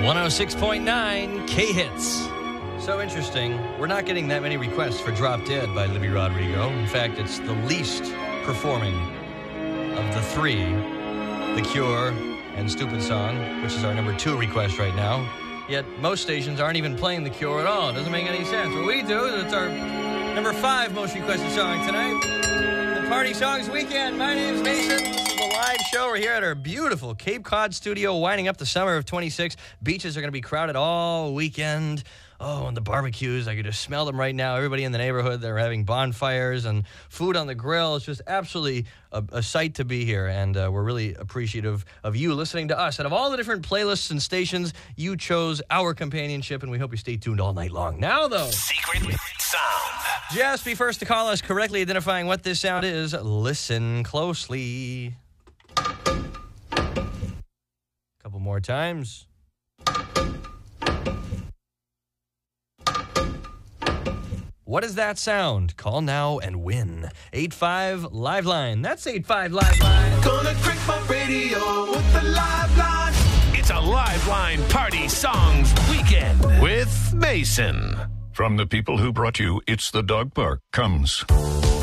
106.9 K-Hits. So interesting. We're not getting that many requests for Drop Dead by Libby Rodrigo. In fact, it's the least performing of the three, The Cure and Stupid Song, which is our number 2 request right now. Yet most stations aren't even playing The Cure at all. It doesn't make any sense. What we do is it's our number 5 most requested song tonight. The Party Songs Weekend. My name's Mason. This is a live show. We're here at our beautiful Cape Cod studio winding up the summer of 26. Beaches are going to be crowded all weekend. Oh, and the barbecues, I could just smell them right now. Everybody in the neighborhood, they're having bonfires and food on the grill. It's just absolutely a sight to be here, and we're really appreciative of you listening to us. And of all the different playlists and stations, you chose our companionship, and we hope you stay tuned all night long. Now, though, Secret Sound. just be first to call us, correctly identifying what this sound is. Listen closely. Couple more times. What is that sound? Call now and win. 85 Liveline. That's 85 Liveline. Gonna crank my radio with the Liveline. It's a Liveline Party Songs Weekend with Mason. From the people who brought you It's the Dog Park comes